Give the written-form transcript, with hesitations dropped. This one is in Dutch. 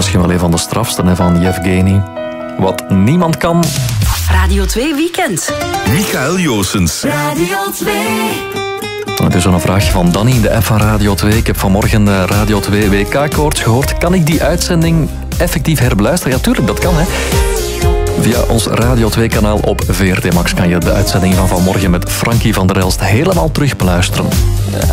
misschien wel een van de strafsten van Yevgeny. Wat niemand kan. Radio 2 Weekend. Michael Joossens. Radio 2. Het is een vraagje van Danny in de app van Radio 2. Ik heb vanmorgen de Radio 2 WK-koorts gehoord. Kan ik die uitzending effectief herbeluisteren? Ja, tuurlijk, dat kan, hè. Via ons Radio 2-kanaal op VRT Max kan je de uitzending van vanmorgen met Frankie van der Elst helemaal terug beluisteren.